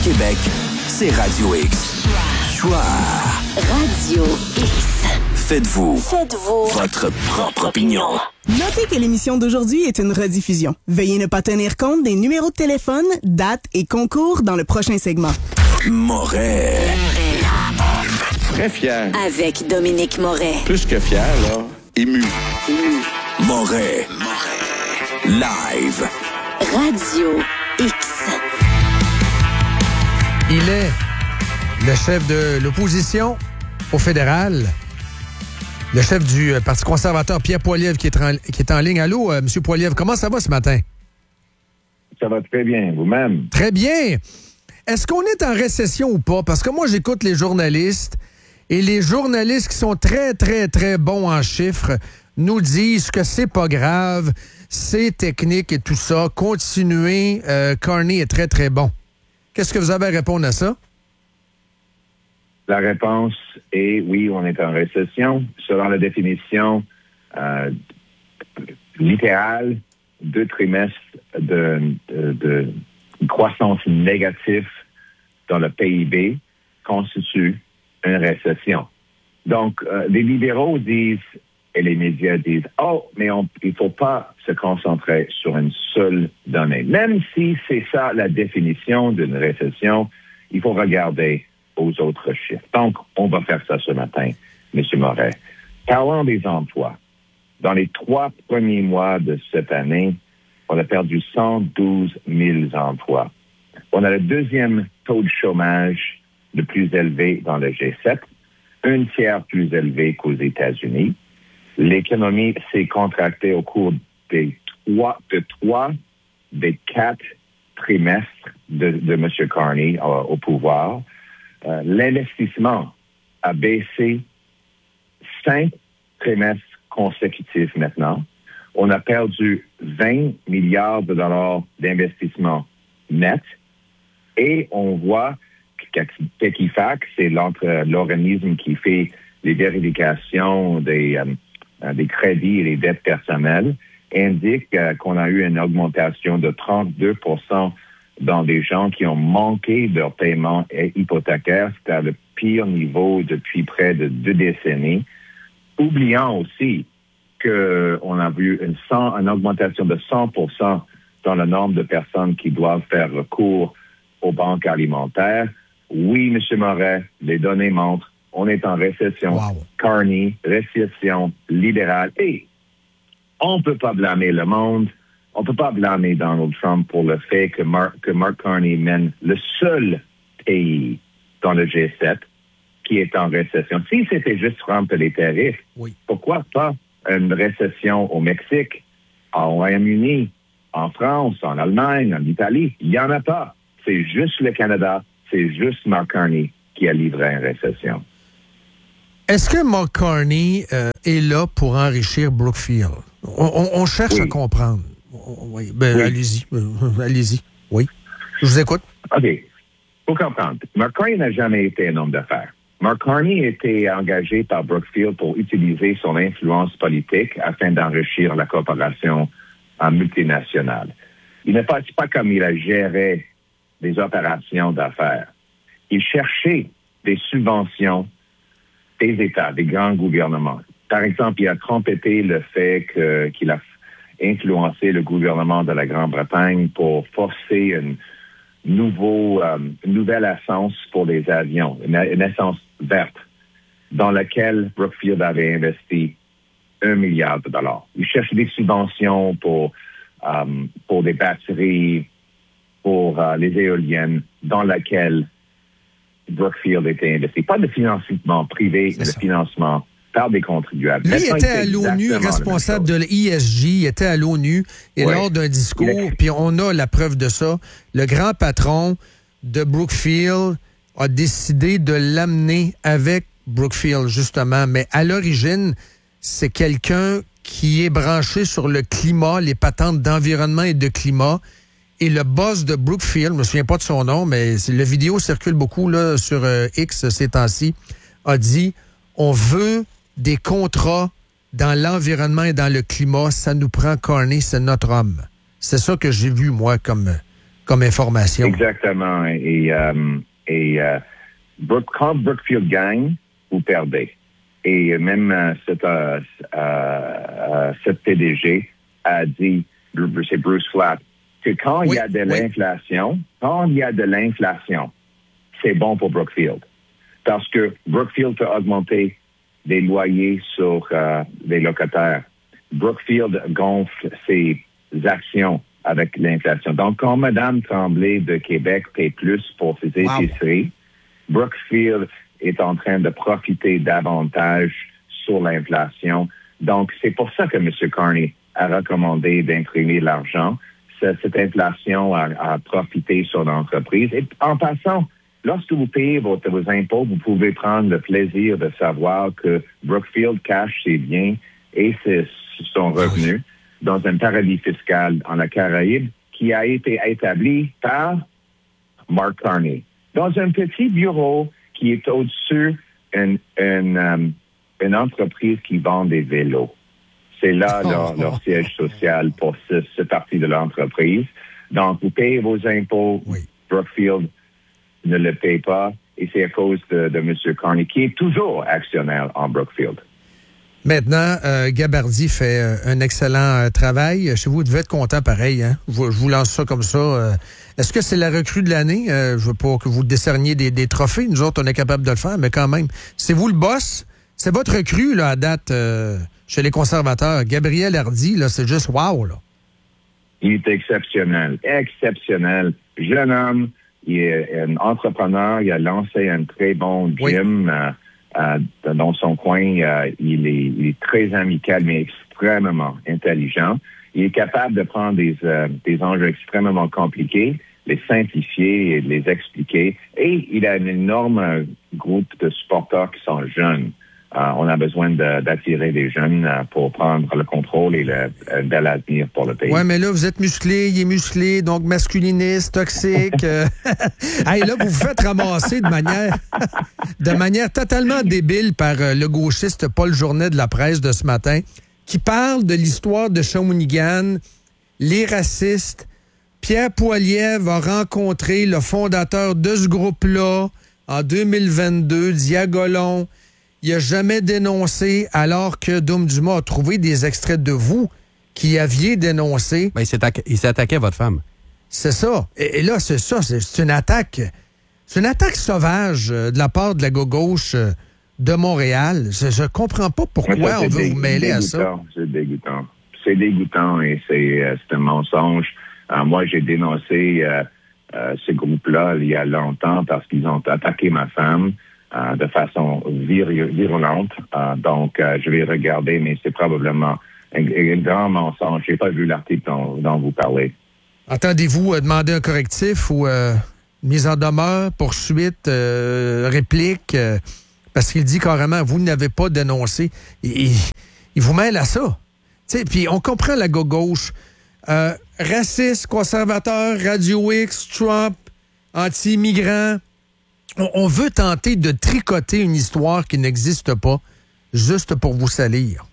Québec, c'est Radio X. Choix. Radio X. Faites-vous votre propre opinion. Notez que l'émission d'aujourd'hui est une rediffusion. Veuillez ne pas tenir compte des numéros de téléphone, dates et concours dans le prochain segment. Moret. Très fier. Avec Dominique Moret. Plus que fier, là. Ému. Moret. Live. Radio X. Il est le chef de l'opposition au fédéral, le chef du Parti conservateur, Pierre Poilievre, qui est en ligne. Allô, M. Poilievre, comment ça va ce matin? Ça va très bien, vous-même. Très bien. Est-ce qu'on est en récession ou pas? Parce que moi, j'écoute les journalistes, et les journalistes qui sont très, très, très bons en chiffres nous disent que c'est pas grave, c'est technique et tout ça. Continuez, Carney est très, très bon. Qu'est-ce que vous avez à répondre à ça? La réponse est oui, on est en récession. Selon la définition littérale, 2 trimestres de croissance négative dans le PIB constituent une récession. Donc, les libéraux disent, et les médias disent, mais il ne faut pas se concentrer sur une seule donnée. Même si c'est ça la définition d'une récession, il faut regarder aux autres chiffres. Donc, on va faire ça ce matin, M. Moret. Parlons des emplois. Dans les 3 premiers mois de cette année, on a perdu 112 000 emplois. On a le 2e taux de chômage le plus élevé dans le G7, 1/3 plus élevé qu'aux États-Unis. L'économie s'est contractée au cours des 3 des 4 trimestres de M. Carney au pouvoir. L'investissement a baissé 5 trimestres consécutifs maintenant. On a perdu 20 milliards de dollars d'investissement net et on voit qu'Equifax, c'est l'organisme qui fait les vérifications des crédits et des dettes personnelles, indique qu'on a eu une augmentation de 32% dans des gens qui ont manqué leur paiement hypothécaire. C'était à le pire niveau depuis près de 2 décennies. Oubliant aussi qu'on a vu une augmentation de 100% dans le nombre de personnes qui doivent faire recours aux banques alimentaires. Oui, M. Moret, les données montrent, on est en récession. Wow. Carney, récession libérale. Et on ne peut pas blâmer le monde. On ne peut pas blâmer Donald Trump pour le fait que Mark Carney mène le seul pays dans le G7 qui est en récession. Si c'était juste Trump et les tarifs, oui. Pourquoi pas une récession au Mexique, au Royaume-Uni, en France, en Allemagne, en Italie? Il n'y en a pas. C'est juste le Canada, c'est juste Mark Carney qui a livré une récession. Est-ce que Mark Carney est là pour enrichir Brookfield? On cherche à comprendre. Oui. Oui. Allez-y. Allez-y. Oui. Je vous écoute. OK. Faut comprendre. Mark Carney n'a jamais été un homme d'affaires. Mark Carney était engagé par Brookfield pour utiliser son influence politique afin d'enrichir la corporation multinationale. Il n'est pas comme il a géré des opérations d'affaires. Il cherchait des subventions des États, des grands gouvernements. Par exemple, il a trompé le fait qu'il a influencé le gouvernement de la Grande-Bretagne pour forcer une nouvelle essence pour les avions, une essence verte, dans laquelle Brookfield avait investi $1 milliard. Il cherchait des subventions pour des batteries, pour les éoliennes, dans laquelle Brookfield était investi. Pas de financement privé, mais de financement par des contribuables. Lui était à l'ONU, responsable de l'ESG, il était à l'ONU, et lors d'un discours, puis on a la preuve de ça, le grand patron de Brookfield a décidé de l'amener avec Brookfield, justement. Mais à l'origine, c'est quelqu'un qui est branché sur le climat, les patentes d'environnement et de climat. Et le boss de Brookfield, je ne me souviens pas de son nom, mais la vidéo circule beaucoup là, sur X ces temps-ci, a dit « On veut des contrats dans l'environnement et dans le climat, ça nous prend Carney, c'est notre homme. » C'est ça que j'ai vu, moi, comme comme information. Exactement. Quand Brookfield gagne, vous perdez. Et même cette PDG a dit, c'est Bruce Flatt, que quand il y a de l'inflation, c'est bon pour Brookfield. Parce que Brookfield peut augmenter des loyers sur les locataires. Brookfield gonfle ses actions avec l'inflation. Donc, quand Mme Tremblay de Québec paye plus pour ses épiceries, Brookfield est en train de profiter davantage sur l'inflation. Donc, c'est pour ça que M. Carney a recommandé d'imprimer l'argent. Cette inflation a profité sur l'entreprise. Et en passant, lorsque vous payez vos impôts, vous pouvez prendre le plaisir de savoir que Brookfield cache ses biens et son revenu dans un paradis fiscal en la Caraïbe qui a été établi par Mark Carney. Dans un petit bureau qui est au-dessus d'une entreprise qui vend des vélos. C'est là leur siège social pour ce parti de l'entreprise. Donc, vous payez vos impôts. Oui. Brookfield ne le paye pas. Et c'est à cause de M. Carney, qui est toujours actionnaire en Brookfield. Maintenant, Gabardi fait un excellent travail. Chez vous, vous devez être content pareil. Hein? Je vous lance ça comme ça. Est-ce que c'est la recrue de l'année? Je veux pas que vous décerniez des trophées. Nous autres, on est capable de le faire, mais quand même. C'est vous le boss. C'est votre recrue là, à date chez les conservateurs. Gabriel Hardy, là, c'est juste wow. Là. Il est exceptionnel. Exceptionnel. Jeune homme. Il est un entrepreneur. Il a lancé un très bon gym. Dans son coin, il est très amical, mais extrêmement intelligent. Il est capable de prendre des enjeux extrêmement compliqués, les simplifier et les expliquer. Et il a un énorme groupe de supporters qui sont jeunes. On a besoin d'attirer des jeunes pour prendre le contrôle et le bel avenir pour le pays. Oui, mais là, vous êtes musclé, il est musclé, donc masculiniste, toxique. Hey, là, vous vous faites ramasser de manière totalement débile par le gauchiste Paul Journet de la Presse de ce matin, qui parle de l'histoire de Shawinigan, les racistes. Pierre Poilievre a rencontré le fondateur de ce groupe-là en 2022, Diagolon. Il n'a jamais dénoncé, alors que Dom Dumas a trouvé des extraits de vous qui aviez dénoncé. Ben, il s'est attaqué à votre femme. C'est ça. Et là, c'est ça. C'est une attaque. C'est une attaque sauvage de la part de la gauche de Montréal. Je comprends pas pourquoi on veut vous mêler à ça. C'est dégoûtant. C'est dégoûtant et c'est un mensonge. Moi, j'ai dénoncé ce groupe-là il y a longtemps parce qu'ils ont attaqué ma femme. De façon virulente. Donc, je vais regarder, mais c'est probablement un grand mensonge. Je n'ai pas vu l'article dont vous parlez. Attendez-vous à demander un correctif ou mise en demeure, poursuite, réplique? Parce qu'il dit carrément, vous n'avez pas dénoncé. Il vous mêle à ça. Puis on comprend la gauche. Raciste, conservateur, Radio X, Trump, anti-immigrant. On veut tenter de tricoter une histoire qui n'existe pas, juste pour vous salir.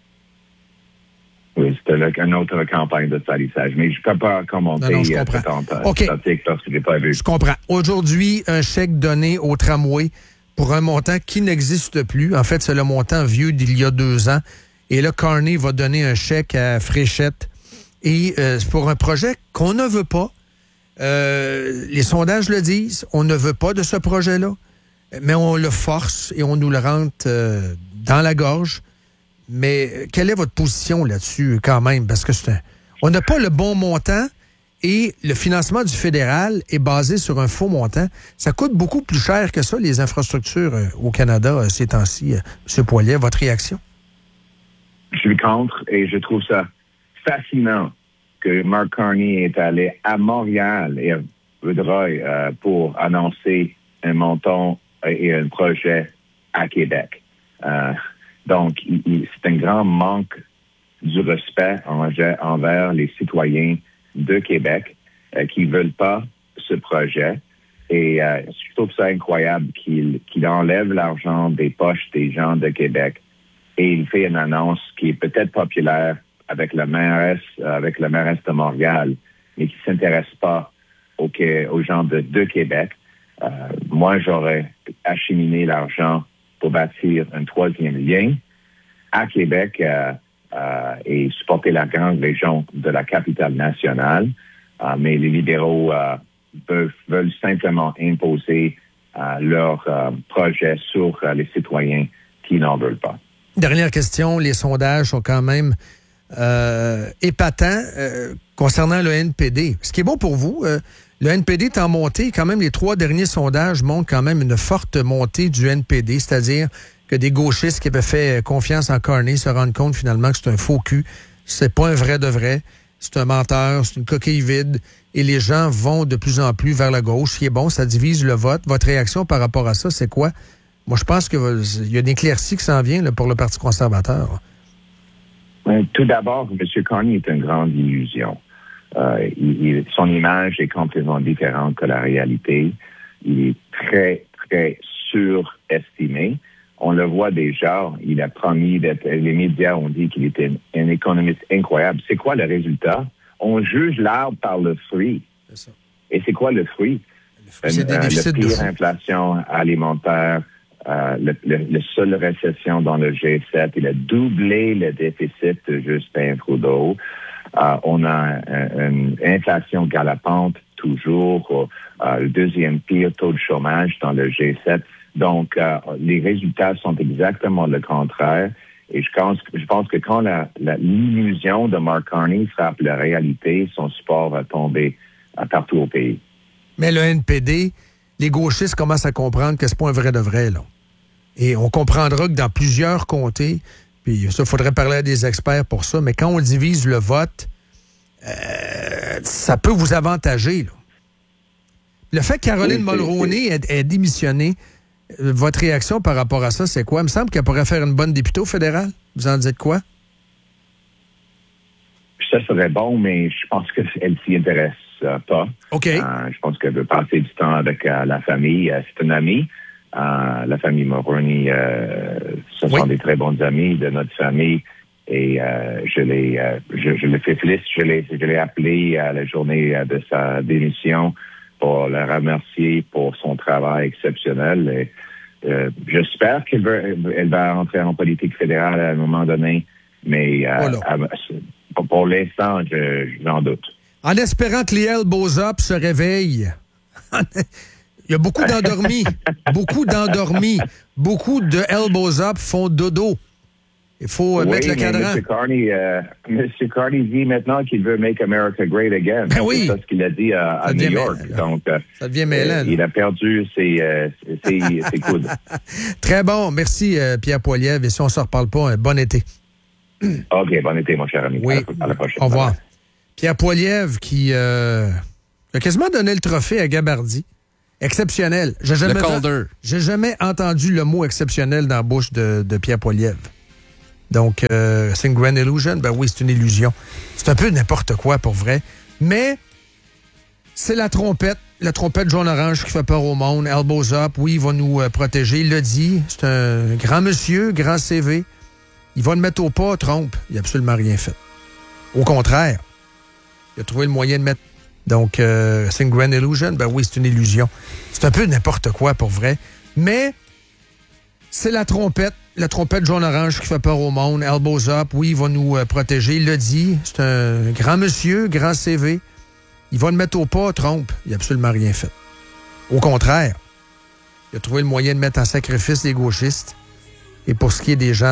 Oui, c'était une autre campagne de salissage. Mais je ne peux pas commenter cet article parce que je n'ai pas vu. Je comprends. Aujourd'hui, un chèque donné au tramway pour un montant qui n'existe plus. En fait, c'est le montant vieux d'il y a 2 ans. Et là, Carney va donner un chèque à Fréchette. Et c'est pour un projet qu'on ne veut pas. Les sondages le disent, on ne veut pas de ce projet-là, mais on le force et on nous le rentre dans la gorge. Mais quelle est votre position là-dessus quand même? Parce que on n'a pas le bon montant et le financement du fédéral est basé sur un faux montant. Ça coûte beaucoup plus cher que ça, les infrastructures au Canada ces temps-ci. M. Poilievre, votre réaction? Je suis contre et je trouve ça fascinant que Mark Carney est allé à Montréal et à Vaudreuil pour annoncer un montant et un projet à Québec. Donc, c'est un grand manque du respect envers les citoyens de Québec qui ne veulent pas ce projet. Et je trouve ça incroyable qu'il enlève l'argent des poches des gens de Québec et il fait une annonce qui est peut-être populaire avec la mairesse de Montréal, mais qui ne s'intéresse pas aux gens de Québec. Moi, j'aurais acheminé l'argent pour bâtir un troisième lien à Québec et supporter la grande région de la capitale nationale. Mais les libéraux veulent simplement imposer leur projet sur les citoyens qui n'en veulent pas. Dernière question, les sondages sont quand même épatants concernant le NPD. Ce qui est bon pour vous, le NPD est en montée. Quand même, les 3 derniers sondages montrent quand même une forte montée du NPD, c'est-à-dire que des gauchistes qui avaient fait confiance en Carney se rendent compte finalement que c'est un faux cul, c'est pas un vrai de vrai, c'est un menteur, c'est une coquille vide, et les gens vont de plus en plus vers la gauche. Ce qui est bon, ça divise le vote. Votre réaction par rapport à ça, c'est quoi? Moi, je pense qu'il y a une éclaircie qui s'en vient là, pour le Parti conservateur. Tout d'abord, M. Carney est une grande illusion. Son image est complètement différente que la réalité. Il est très, très surestimé. On le voit déjà. Il a promis d'être... Les médias ont dit qu'il était un économiste incroyable. C'est quoi le résultat? On juge l'arbre par le fruit. C'est ça. Et c'est quoi le fruit? C'est des déficits la pire inflation alimentaire, la seule récession dans le G7. Il a doublé le déficit de Justin Trudeau. On a une inflation galopante toujours, le deuxième pire taux de chômage dans le G7. Donc, les résultats sont exactement le contraire. Et je pense que quand l'illusion de Mark Carney frappe la réalité, son support va tomber partout au pays. Mais le NPD, les gauchistes commencent à comprendre que c'est pas un vrai de vrai, là. Et on comprendra que dans plusieurs comtés, puis ça, il faudrait parler à des experts pour ça, mais quand on divise le vote, ça peut vous avantager, là. Le fait que Caroline Mulroney ait démissionné, votre réaction par rapport à ça, c'est quoi? Il me semble qu'elle pourrait faire une bonne députée au fédéral. Vous en dites quoi? Ça serait bon, mais je pense qu'elle s'y intéresse pas. OK. Je pense qu'elle veut passer du temps avec la famille. C'est une amie. La famille Mulroney, ce sont des très bons amis de notre famille. Et je le félicite. Je l'ai appelé à la journée de sa démission pour la remercier pour son travail exceptionnel. Et, j'espère qu'elle va entrer en politique fédérale à un moment donné, mais pour l'instant, j'en doute. En espérant que les elbows up se réveillent. Il y a beaucoup d'endormis. Beaucoup de elbows up font dodo. Il faut mettre le cadran. M. Carney dit maintenant qu'il veut make America great again. Ben oui. C'est ça ce qu'il a dit à New York. Donc, ça devient mêlant. Il a perdu ses coudes. Très bon. Merci, Pierre Poilievre. Et si on ne se reparle pas, bon été. OK, bon été, mon cher ami. Oui. À la prochaine. Au revoir. Pierre Poilievre qui a quasiment donné le trophée à Gabardi. Exceptionnel. J'ai jamais entendu le mot exceptionnel dans la bouche de Pierre Poilievre. Donc, c'est une grand illusion. Ben oui, c'est une illusion. C'est un peu n'importe quoi, pour vrai. Mais c'est la trompette jaune orange qui fait peur au monde. Elbows up, oui, il va nous protéger. Il l'a dit, c'est un grand monsieur, grand CV. Il va le mettre au pas, Trump. Il n'a absolument rien fait. Au contraire, il a trouvé le moyen de mettre... Donc, c'est une grand illusion. Ben oui, c'est une illusion. C'est un peu n'importe quoi, pour vrai. Mais c'est la trompette jaune orange qui fait peur au monde. Elbows up, oui, il va nous protéger. Il l'a dit, c'est un grand monsieur, grand CV. Il va le mettre au pas, Trump. Il n'a absolument rien fait. Au contraire, il a trouvé le moyen de mettre en sacrifice les gauchistes. Et pour ce qui est des gens